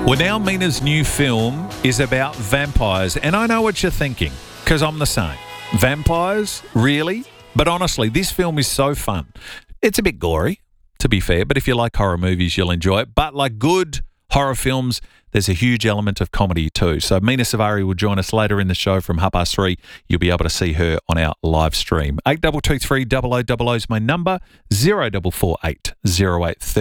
Well, now Mina's new film is about vampires, and I know what you're thinking, because I'm the same. Vampires? Really? But honestly, this film is so fun. It's a bit gory, to be fair, but if you like horror movies, you'll enjoy it. But like good horror films, there's a huge element of comedy too. So Mina Savari will join us later in the show from 3:30. You'll be able to see her on our live stream. 8223 0000 is my number, 0448 08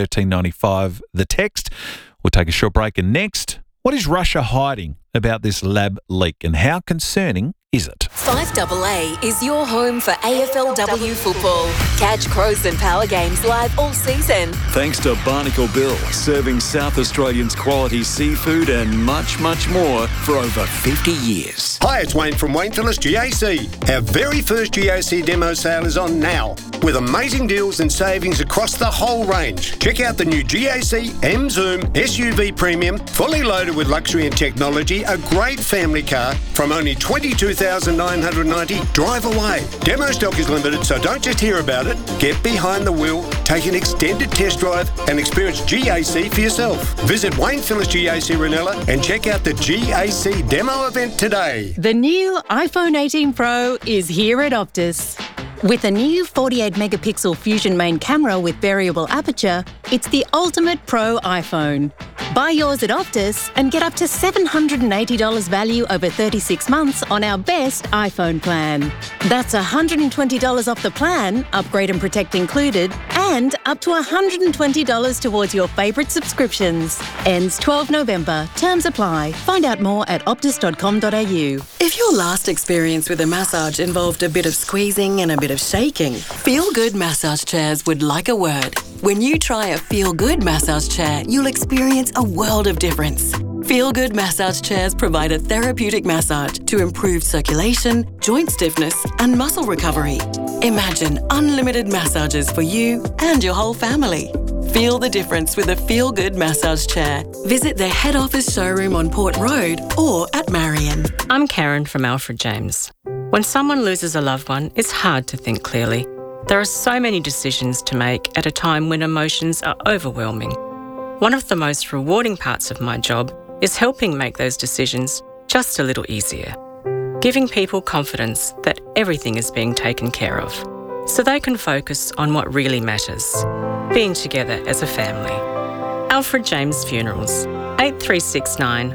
1395 the text. We'll take a short break, and next, what is Russia hiding about this lab leak, and how concerning is it? 5AA is your home for AFLW football. Catch Crows and Power games live all season. Thanks to Barnacle Bill, serving South Australians quality seafood and much, much more for over 50 years. Hi, it's Wayne from Wayne Phillips GAC. Our very first GAC demo sale is on now, with amazing deals and savings across the whole range. Check out the new GAC M-Zoom SUV Premium, fully loaded with luxury and technology, a great family car from only $22,990. Drive away. Demo stock is limited, so don't just hear about it. Get behind the wheel, take an extended test drive and experience GAC for yourself. Visit Wayne Phillips GAC Ranella and check out the GAC demo event today. The new iPhone 18 Pro is here at Optus. With a new 48-megapixel Fusion main camera with variable aperture, it's the ultimate pro iPhone. Buy yours at Optus and get up to $780 value over 36 months on our best iPhone plan. That's $120 off the plan, upgrade and protect included, and up to $120 towards your favourite subscriptions. Ends 12 November. Terms apply. Find out more at optus.com.au. If your last experience with a massage involved a bit of squeezing and a bit of shaking, Feel Good Massage Chairs would like a word. When you try a Feel Good massage chair, you'll experience a world of difference. Feel Good massage chairs provide a therapeutic massage to improve circulation, joint stiffness, and muscle recovery. Imagine unlimited massages for you and your whole family. Feel the difference with a Feel Good massage chair. Visit their head office showroom on Port Road or at Marion. I'm Karen from Alfred James. When someone loses a loved one, it's hard to think clearly. There are so many decisions to make at a time when emotions are overwhelming. One of the most rewarding parts of my job is helping make those decisions just a little easier. Giving people confidence that everything is being taken care of, so they can focus on what really matters, being together as a family. Alfred James Funerals, 8369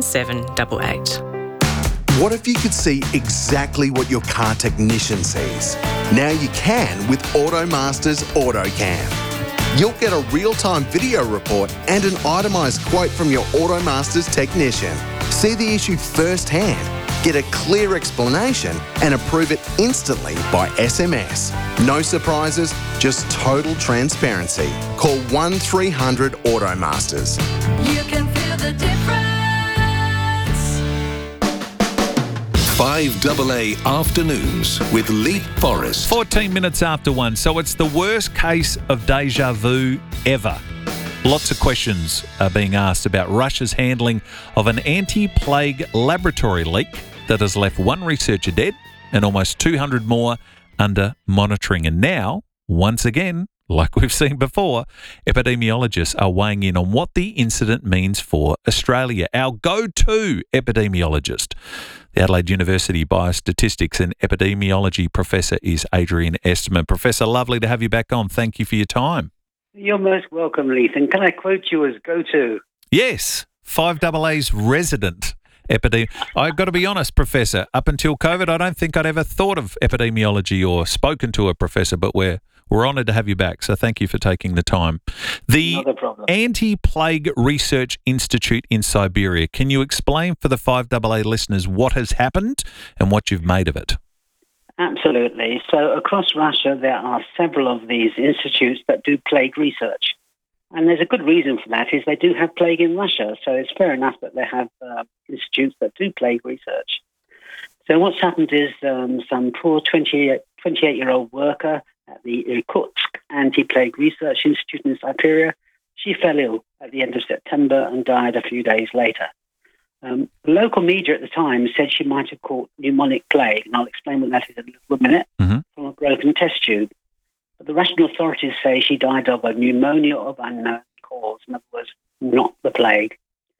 1788. What if you could see exactly what your car technician sees? Now you can with AutoMaster's AutoCam. You'll get a real-time video report and an itemised quote from your AutoMaster's technician. See the issue firsthand, get a clear explanation and approve it instantly by SMS. No surprises, just total transparency. Call 1300 AutoMasters. You can feel the difference. 5AA Afternoons with Lee Forrest. 14 minutes after 1, so it's the worst case of deja vu ever. Lots of questions are being asked about Russia's handling of an anti-plague laboratory leak that has left one researcher dead and almost 200 more under monitoring. And now, once again, like we've seen before, epidemiologists are weighing in on what the incident means for Australia. Our go-to epidemiologist, the Adelaide University Biostatistics and Epidemiology Professor, is Adrian Esterman. Professor, lovely to have you back on. Thank you for your time. You're most welcome, Leith. And can I quote you as go-to? Yes, 5AA's resident I've got to be honest, Professor, up until COVID, I don't think I'd ever thought of epidemiology or spoken to a professor, but we're honoured to have you back, so thank you for taking the time. The Anti-Plague Research Institute in Siberia, can you explain for the 5AA listeners what has happened and what you've made of it? Absolutely. So across Russia, there are several of these institutes that do plague research. And there's a good reason for that, is they do have plague in Russia, so it's fair enough that they have institutes that do plague research. So what's happened is some poor 28-year-old worker at the Irkutsk Anti-Plague Research Institute in Siberia, she fell ill at the end of September and died a few days later. The local media at the time said she might have caught pneumonic plague, and I'll explain what that is in a little minute, from a broken test tube. But the Russian authorities say she died of a pneumonia of unknown cause, in other words, not the plague. And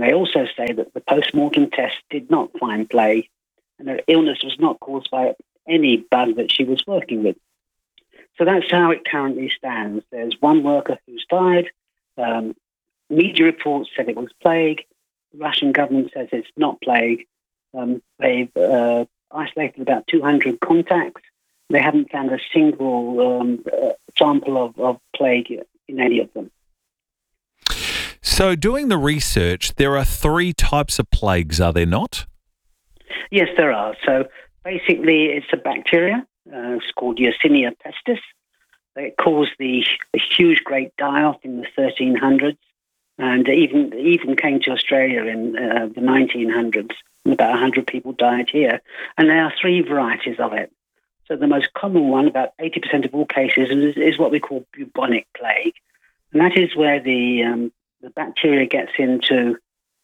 they also say that the post-mortem test did not find plague, and her illness was not caused by any bug that she was working with. So that's how it currently stands. There's one worker who's died. Media reports said it was plague. The Russian government says it's not plague. They've isolated about 200 contacts. They haven't found a single sample of plague in any of them. So doing the research, there are 3 types of plagues, are there not? Yes, there are. So basically it's a bacteria. It's called Yersinia pestis. It caused the huge great die-off in the 1300s, and even came to Australia in the 1900s. And about 100 people died here. And there are 3 varieties of it. So the most common one, about 80% of all cases, is what we call bubonic plague. And that is where the bacteria gets into...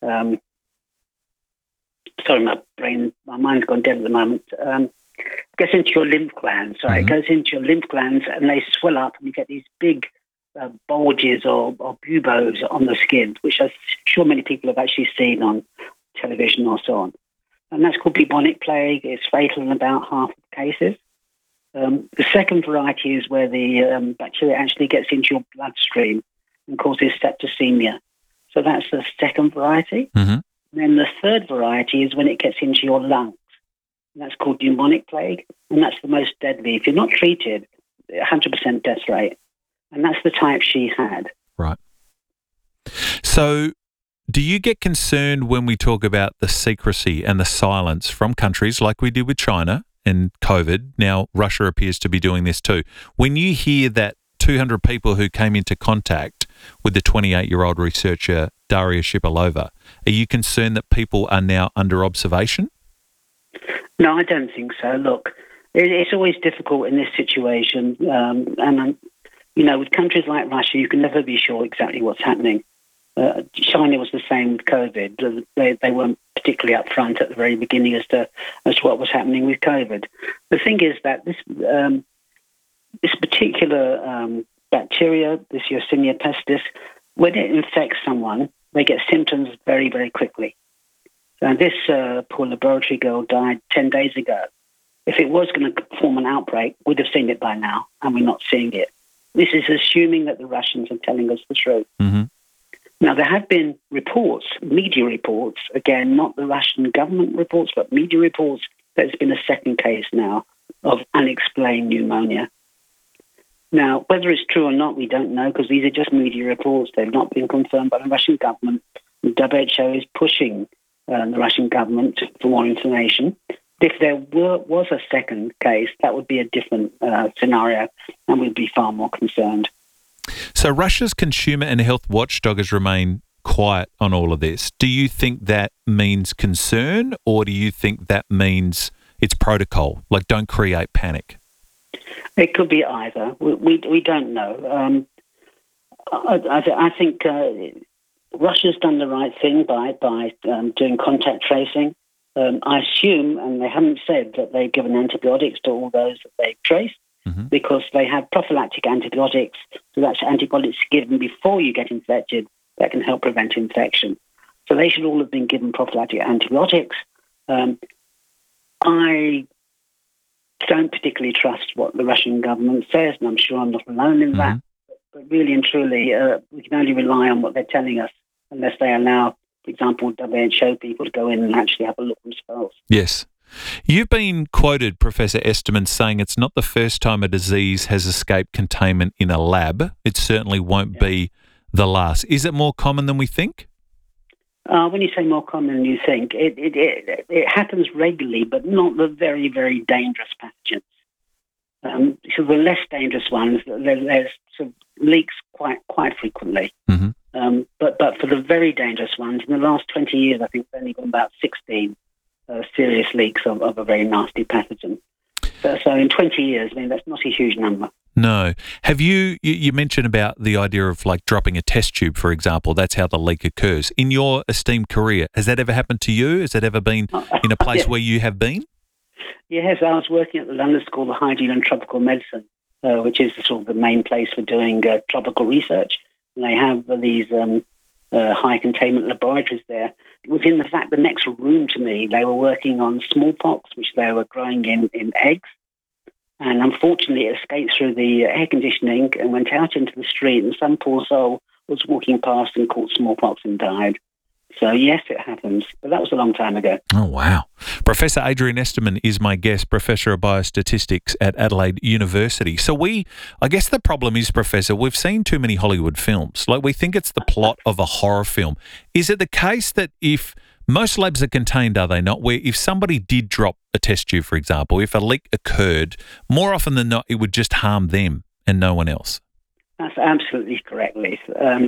sorry, my mind's gone dead at the moment. Gets into your lymph glands. Sorry, It goes into your lymph glands and they swell up and you get these big bulges or buboes on the skin, which I'm sure many people have actually seen on television or so on. And that's called bubonic plague. It's fatal in about half of the cases. The second variety is where the bacteria actually gets into your bloodstream and causes septicemia. So that's the second variety. Mm-hmm. Then the third variety is when it gets into your lungs. And that's called pneumonic plague, and that's the most deadly. If you're not treated, 100% death rate. And that's the type she had. Right. So do you get concerned when we talk about the secrecy and the silence from countries like we did with China and COVID? Now, Russia appears to be doing this too. When you hear that 200 people who came into contact with the 28-year-old researcher Daria Shipilova, are you concerned that people are now under observation? No, I don't think so. Look, it's always difficult in this situation. With countries like Russia, you can never be sure exactly what's happening. China was the same with COVID. They weren't particularly upfront at the very beginning as to what was happening with COVID. The thing is that this particular bacteria, this Yersinia pestis, when it infects someone, they get symptoms very, very quickly. So this poor laboratory girl died 10 days ago. If it was going to form an outbreak, we'd have seen it by now, and we're not seeing it. This is assuming that the Russians are telling us the truth. Mm-hmm. Now, there have been reports, media reports, again, not the Russian government reports, but media reports, that there's been a second case now of unexplained pneumonia. Now, whether it's true or not, we don't know, because these are just media reports. They've not been confirmed by the Russian government. The WHO is pushing the Russian government for more information. If there was a second case, that would be a different scenario, and we'd be far more concerned. So Russia's consumer and health watchdog has remained quiet on all of this. Do you think that means concern, or do you think that means it's protocol, like don't create panic? It could be either. We don't know. I think Russia's done the right thing by doing contact tracing. I assume, and they haven't said, that they've given antibiotics to all those that they've traced, because they have prophylactic antibiotics. So that's antibiotics given before you get infected that can help prevent infection. So they should all have been given prophylactic antibiotics. I don't particularly trust what the Russian government says, and I'm sure I'm not alone in that. But really and truly, we can only rely on what they're telling us, unless they allow, for example, WHO people to go in and actually have a look themselves. Yes. You've been quoted, Professor Esterman, saying it's not the first time a disease has escaped containment in a lab. It certainly won't be the last. Is it more common than we think? When you say more common than you think, it happens regularly, but not the very, very dangerous pathogens. So the less dangerous ones, there's sort of leaks quite frequently. But for the very dangerous ones, in the last 20 years, I think there's only been about 16 serious leaks of a very nasty pathogen. So in 20 years, I mean, that's not a huge number. No. Have you mentioned about the idea of like dropping a test tube, for example? That's how the leak occurs. In your esteemed career, has that ever happened to you? Has that ever been in a place where you have been? Yes, I was working at the London School of Hygiene and Tropical Medicine, which is sort of the main place for doing tropical research. And they have these high containment laboratories there. Within the next room to me, they were working on smallpox, which they were growing in eggs. And unfortunately, it escaped through the air conditioning and went out into the street, and some poor soul was walking past and caught smallpox and died. So, yes, it happens. But that was a long time ago. Oh, wow. Professor Adrian Esterman is my guest, Professor of Biostatistics at Adelaide University. So I guess the problem is, Professor, we've seen too many Hollywood films. Like, we think it's the plot of a horror film. Is it the case that if most labs are contained, are they not, where if somebody did drop a test tube, for example, if a leak occurred, more often than not, it would just harm them and no one else? That's absolutely correct, Leith.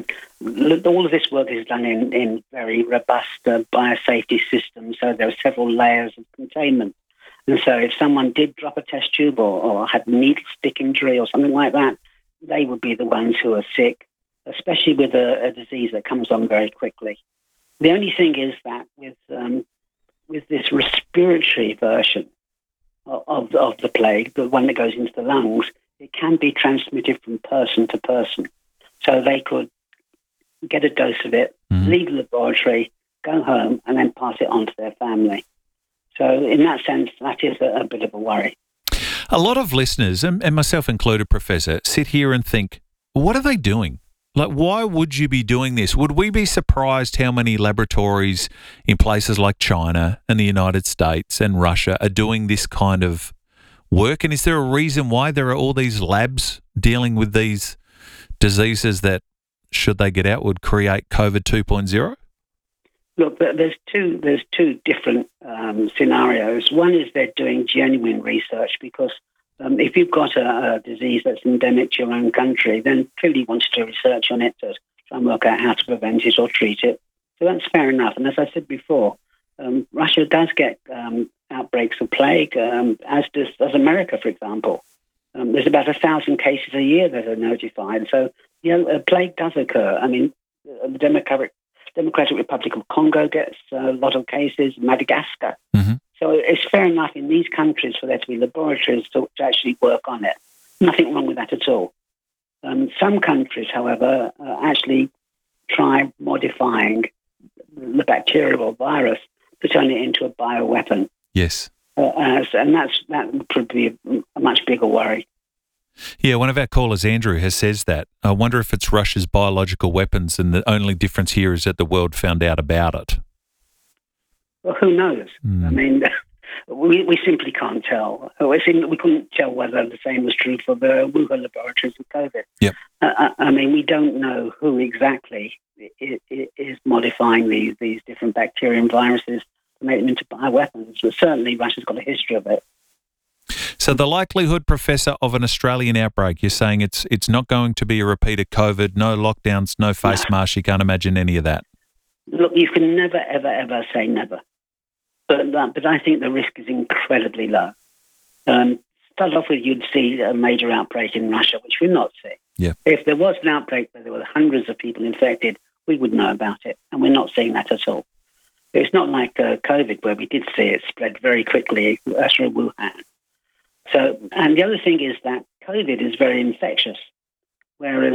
All of this work is done in very robust biosafety systems, so there are several layers of containment. And so if someone did drop a test tube or had a needle stick injury or something like that, they would be the ones who are sick, especially with a disease that comes on very quickly. The only thing is that with this respiratory version of the plague, the one that goes into the lungs, it can be transmitted from person to person. So they could get a dose of it, leave the laboratory, go home, and then pass it on to their family. So in that sense, that is a bit of a worry. A lot of listeners, and myself included, Professor, sit here and think, what are they doing? Like, why would you be doing this? Would we be surprised how many laboratories in places like China and the United States and Russia are doing this kind of work? And is there a reason why there are all these labs dealing with these diseases that, should they get out, would create COVID 2.0? Look, there's two different scenarios. One is they're doing genuine research because if you've got a disease that's endemic to your own country, then clearly you want to do research on it to try and work out how to prevent it or treat it. So that's fair enough. And as I said before, Russia does get outbreaks of plague, as does America, for example. There's about 1,000 cases a year that are notified. So, plague does occur. I mean, the Democratic Republic of Congo gets a lot of cases, Madagascar. Mm-hmm. So it's fair enough in these countries for there to be laboratories to actually work on it. Nothing wrong with that at all. Some countries, however, actually try modifying the bacteria or virus to turn it into a bioweapon. Yes. And that could be a much bigger worry. Yeah, one of our callers, Andrew, has says that. I wonder if it's Russia's biological weapons and the only difference here is that the world found out about it. Well, who knows? I mean, we simply can't tell. We couldn't tell whether the same was true for the Wuhan laboratories with COVID. Yep. I mean, we don't know who exactly is modifying these different bacteria and viruses to make them into bioweapons. But certainly Russia's got a history of it. So the likelihood, Professor, of an Australian outbreak, you're saying it's not going to be a repeat of COVID, no lockdowns, no face masks, you can't imagine any of that? Look, you can never, ever, ever say never. But I think the risk is incredibly low. Start off with, you'd see a major outbreak in Russia, which we're not seeing. Yeah. If there was an outbreak where there were hundreds of people infected, we would know about it, and we're not seeing that at all. It's not like COVID, where we did see it spread very quickly through Wuhan. So, and the other thing is that COVID is very infectious, whereas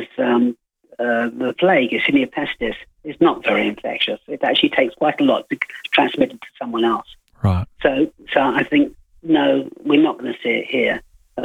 the plague, Yersinia pestis, is not very infectious. It actually takes quite a lot to transmit it to someone else. Right. So I think, no, we're not going to see it here.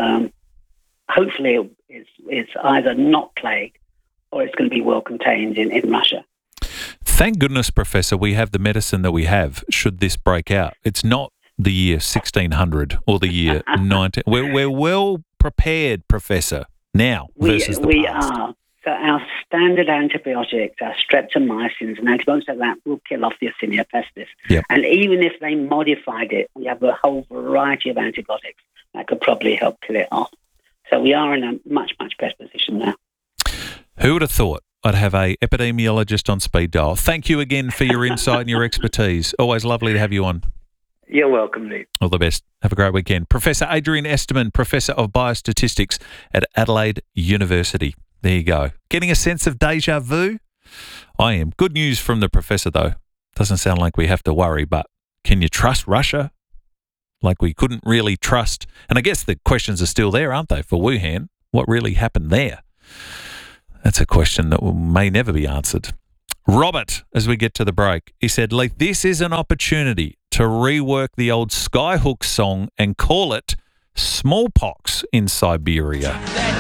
Hopefully it's either not plague or it's going to be well contained in Russia. Thank goodness, Professor, we have the medicine that we have should this break out. It's not the year 1600 or the year 19. We're well prepared, Professor, now versus the past. We are. So our standard antibiotics, our streptomycins and antibiotics like that will kill off the Yersinia pestis. Yep. And even if they modified it, we have a whole variety of antibiotics that could probably help kill it off. So we are in a much, much better position now. Who would have thought I'd have a epidemiologist on speed dial? Thank you again for your insight and your expertise. Always lovely to have you on. You're welcome, Lee. All the best. Have a great weekend. Professor Adrian Esterman, Professor of Biostatistics at Adelaide University. There you go. Getting a sense of deja vu? I am. Good news from the professor, though. Doesn't sound like we have to worry, but can you trust Russia? Like we couldn't really trust. And I guess the questions are still there, aren't they, for Wuhan? What really happened there? That's a question that may never be answered. Robert, as we get to the break, he said, Leith, this is an opportunity to rework the old Skyhook song and call it Smallpox in Siberia.